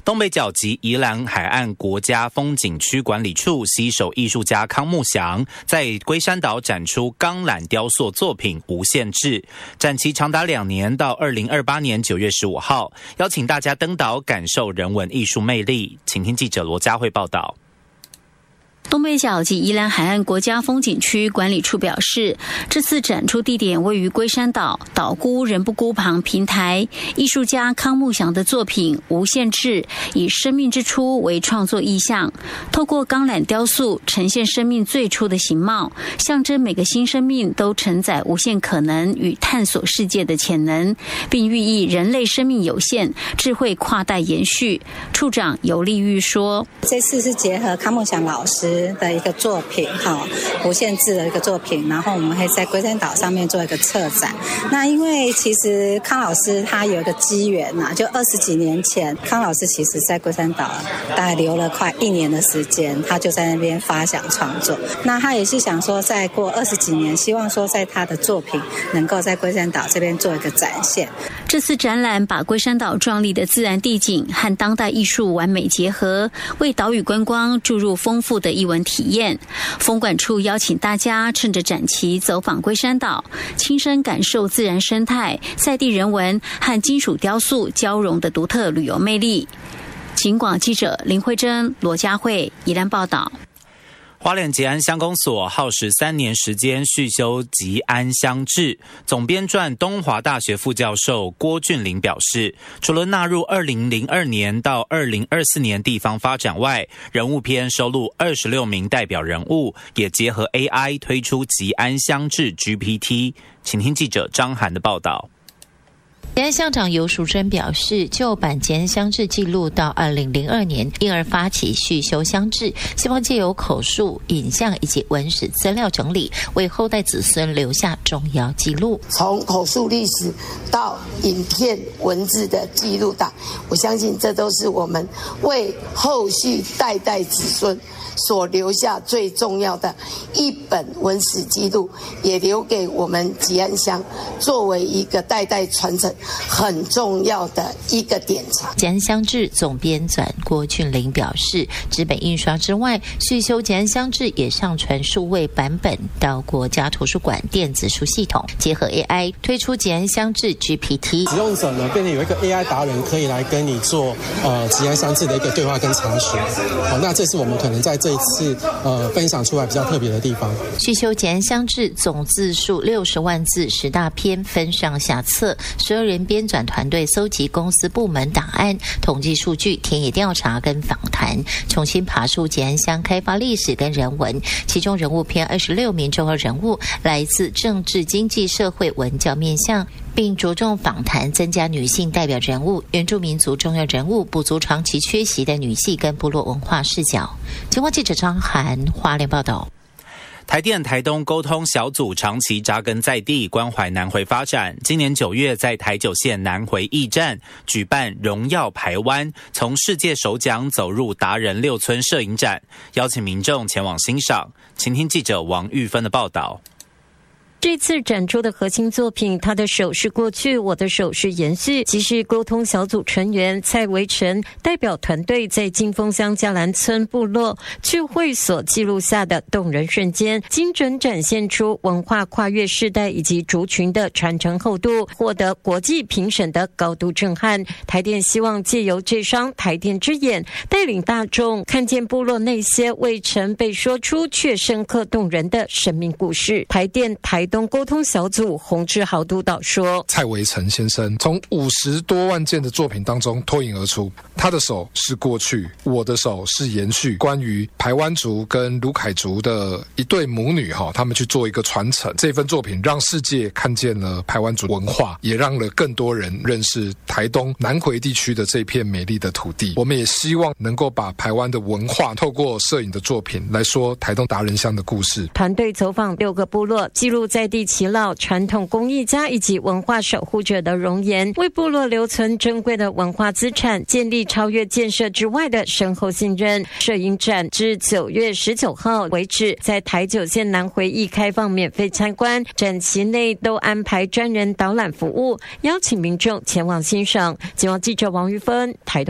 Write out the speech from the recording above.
东北角及宜兰海岸国家风景区管理处携手艺术家康木祥，在龟山岛展出钢缆雕塑作品《无限制》，展期长达2年，到2028年9月15号，邀请大家登岛感受人文艺术魅力。请听记者罗佳慧报道。 东北角及宜兰海岸国家风景区管理处表示，这次展出地点位于龟山岛岛姑人不孤旁平台，艺术家康木祥的作品《无限制》以生命之初为创作意象，透过钢缆雕塑呈现生命最初的形貌，象征每个新生命都承载无限可能与探索世界的潜能，并寓意人类生命有限，智慧跨代延续。处长尤丽玉说， 这次是结合康木祥老师的一个作品无限制的一个作品，然后我们会在龟山岛上面做一个策展。那因为其实康老师他有一个机缘就20几年前，康老师其实在龟山岛大概留了快1年的时间，他就在那边发想创作。那他也是想说再过20几年，希望说在他的作品能够在龟山岛这边做一个展现。 这次展览把龟山岛壮丽的自然地景和当代艺术完美结合，为岛屿观光注入丰富的艺文体验。风管处邀请大家趁着展期走访龟山岛，亲身感受自然生态、在地人文和金属雕塑交融的独特旅游魅力。警广记者林慧珍、罗佳慧宜兰报道。 花莲吉安乡公所耗时3年时间续修吉安乡志，总编撰东华大学副教授郭俊霖表示，除了纳入2002年到2024年地方发展外，人物篇收录26名代表人物，也结合 AI 推出吉安乡志 GPT。请听记者张涵的报道。 吉安乡长游淑珍表示，旧版吉安乡志记录到2002年，因而发起续修乡志，希望借由口述、影像以及文史资料整理，为后代子孙留下重要记录。 从口述历史到影片文字的记录档，我相信这都是我们为后续代代子孙所留下最重要的一本文史记录，也留给我们吉安乡作为一个代代传承很重要的一个典藏。 吉安乡志总编纂郭俊霖表示，纸本印刷之外，续修吉安乡志也上传数位版本到国家图书馆电子书系统，结合 AI 推出吉安乡志 GPT。 使用者呢变成有一个 AI 达人可以来跟你做吉安乡志的一个对话跟查询。那这是我们可能在这一次分享出来比较特别的地方。 续修吉安乡志总字数60万字，10大篇分上下册，12人编纂团队搜集公司部门档案、统计数据、田野调查跟访谈，重新爬梳吉安乡开发历史跟人文。其中人物篇26名重要人物来自政治、经济、社会、文教面向，并着重访谈增加女性代表人物、原住民族重要人物，补足长期缺席的女性跟部落文化视角。警广记者张涵花莲报道。 台电台东沟通小组长期扎根在地，关怀南回发展。今年9月，在台九线南回驿站举办荣耀排湾，从世界首奖走入达人6村摄影展，邀请民众前往欣赏。请听记者王玉芬的报道。 这次展出的核心作品，他的手是过去，我的手是延续，即是沟通小组成员蔡维成代表团队在金峰乡嘉兰村部落聚会所记录下的动人瞬间，精准展现出文化跨越世代以及族群的传承厚度，获得国际评审的高度震撼。台电希望借由这双台电之眼，带领大众看见部落那些未曾被说出却深刻动人的生命故事。台电台东沟通小组洪志豪督导说， 蔡维成先生从50多万件的作品当中脱颖而出，他的手是过去，我的手是延续，关于排湾族跟卢凯族的一对母女他们去做一个传承。这份作品让世界看见了排湾族文化，也让了更多人认识台东南回地区的这片美丽的土地。我们也希望能够把排湾的文化透过摄影的作品来说台东达人乡的故事。 团队走访6个部落，记录在地耆老、传统工艺家以及文化守护者的容颜，为部落留存珍贵的文化资产，建立超越建设之外的深厚信任。摄影展至9月19号为止，在台九线南回驿开放免费参观，展期内都安排专人导览服务，邀请民众前往欣赏。警广记者王玉芬台东